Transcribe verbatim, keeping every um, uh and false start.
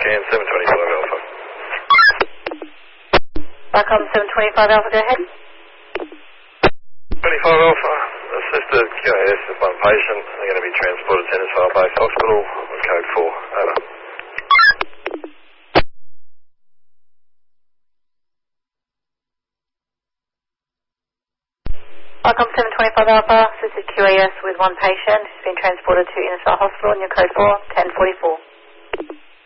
scan seven twenty-five Alpha. Barcom seven twenty-five Alpha, go ahead. twenty-five Alpha, assist the Q A S with one patient. They're going to be transported to Innisfail Base Hospital with code four. Over. Barcom seven twenty-five Alpha, assisted Q A S with one patient who's been transported to Innisfail Hospital in your code four, ten forty-four.